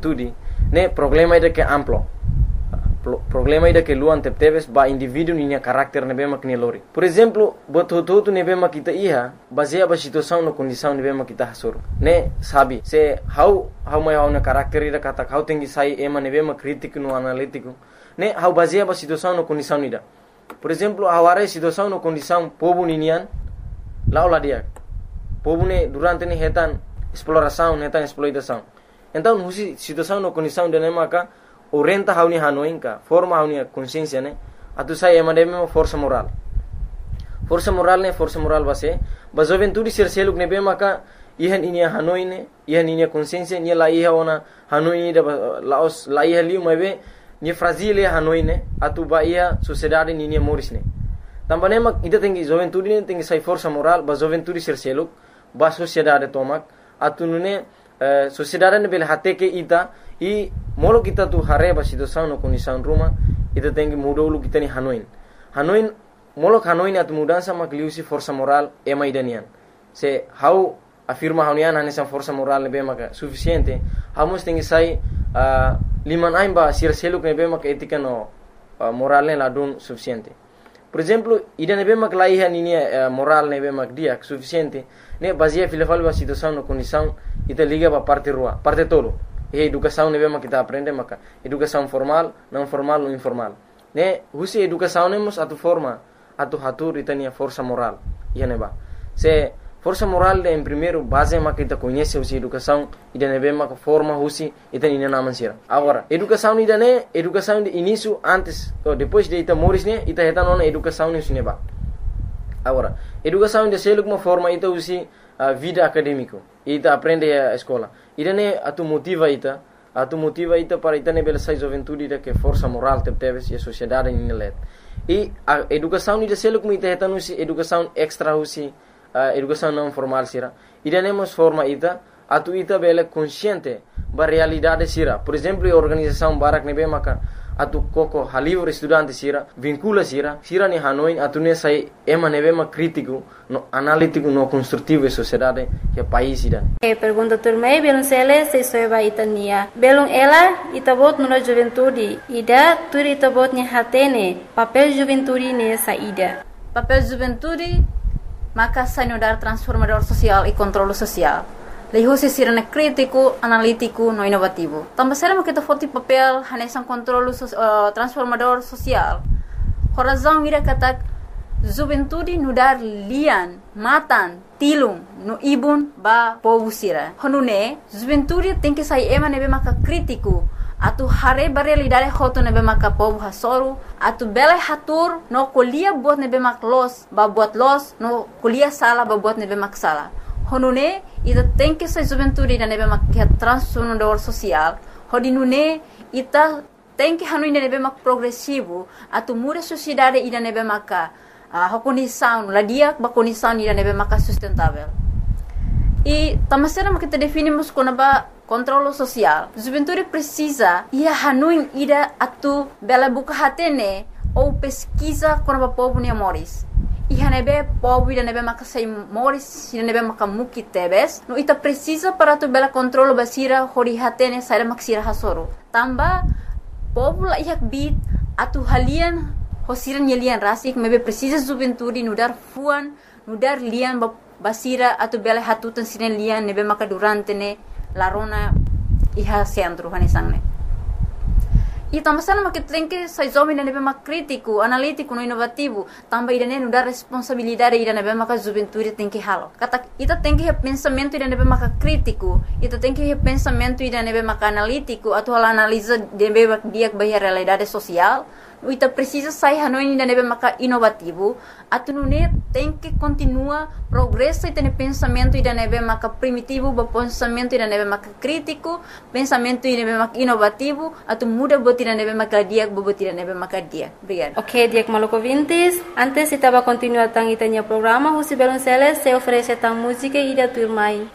juventude, né, problema é que é amplo. Problema é que luan teves ba indivíduo ninha caráter nebe mak lori. Por exemplo, boto nebe mak kita iha, baseia ba situação no condição nebe mak kita hasur. Ne sabe, se how mai how na caráter ida kata how tengi sai ema nebe mak crítico no analítico. Ne how baseia ba situação no condição nida. Por exemplo, aware situação no condição povo ninian laula dia. Povo ne durante ne hetan exploração, hetan exploitação. Então, husi situação no condição de nemaka orienta hauni hanoinka, forma hauni consciência ne, atu sai emademe força moral. Força moral base, ba juventude serseluk nebe maka ihan inia hanoi ne, ihan inia consciência nia la iha ona hanoi da laos la iha liu mebe nia fragile hanoi ne, atu ba iha sociedade ninia moris ne. Tambane mak ida tengi juventude ne tengi sai força moral, ba juventude serseluk, ba sociedade tomak, atu nune sociedade ne bele hate ke ita e molo kita tu hareba situação no condição ruma ita tengi mudou kita ni hanoin molo hanoin atu mudança makliusi força moral e maidanian se how afirma haunian hanesa força moral nebe maka suficiente hamos tengi sai liman aimba sirseluk nebe maka etika no moral ne ladun suficiente. Por exemplo, ida nebe mak laiha ninia moral nebe mak dia suficiente ne baseia filafalva situação no condição ita liga pa parte rua parte tolo. E educação nebe mak kita aprende maka educação formal, não formal ou informal. Ne husi educação nemos atu forma atu hatur itania força moral. Ia neba. Se força moral de em primeiro base mak kita conhece husi educação ida nebe mak forma husi itania naman sira. Agora, educação ida ne educação de início antes ou depois de ita moris ne ita heta nona educação ne neba. Agora, educação de seluk uma forma ita husi vida acadêmico. Ita aprende a escola. Ida ne atu motiva ita para ita ne bela sai juventude ida que força moral teves e a sociedade in let. E a educação ida seluk ita heta nusi educação extra husi educação não formal sira. Ida nemos forma ita atu ita bela consciente ba realidade sira. Por exemplo, a organização barak nebe maka atu koko halivre estudante sira vincula sira ni hanoin atu ne sai ema nebe mak crítico no analítico no construtivo e sociedade que país ida. Pergunta turmei belum sele se soeba itania belum ela itabot no juventude ida tur itabot ni hatene papel juventude ne saída papel juventude maka sanudar transformador social e controle social. Leho se sirana crítico, analítico, no inovativo. Também será que kita foti papel hanesan controle transformador social. Horazão ira kata juventude nudar lian, matan, tilung, no ibun ba povo sira. Honune juventude tem que sair ema nebe maka crítico. Atu hare realidade hoto nebe maka povo hasoru. Atu bela hatur no kuliah buat nebe mak los, ba buat los, no kuliah sala ba buat nebe mak sala. Honune ita tem que ser juventude da nebe mak transformador social. Hodinune ita tem que hanu nebe mak progressivo. Atu muda sociedade ida nebe maka condição la dia ba condição ida nebe maka sustentável. E tamasera mak kita definimos como ba controle social. Juventude precisa ia hanu ida atu bela buka hatene ou pesquisa como ba povo ne moris. Iha nebe povo ida nebe maka sai moris ida nebe maka muki tebes no ita precisa para tu bela controlo basira hori hatene sai maksira hasoro tamba povo la ihak bit atu halian hosiran yelian rasik mebe precisa juventude nudar fuan nudar lian basira atu bela hatutan siren lian nebe maka durante ne larona iha centro hanesangne. E também sama que tem que sai jovem nebe mak crítico, analítico, no inovativo, também ida ne dar responsabilidade ida nebe mak juventude tem que halo. Kata ita tem que pensamento ida nebe mak crítico, ita tem que pensamento ida nebe mak analítico, atau analisa nebe mak dia bahia realidade social. Ita precisa sair hanoi ida nebe mak inovativo, atu nune tem que continua progresso ita ne pensamento ida nebe mak primitivo, ba pensamento ida nebe mak crítico, pensamento ida nebe mak inovativo, atu muda buat ida nebe mak dia, buat ida nebe mak dia. Obrigada. Ok, Diak Maluco Vintes. Antes estava continuando itanya programa, José Belonceles se oferece tan música e da turma.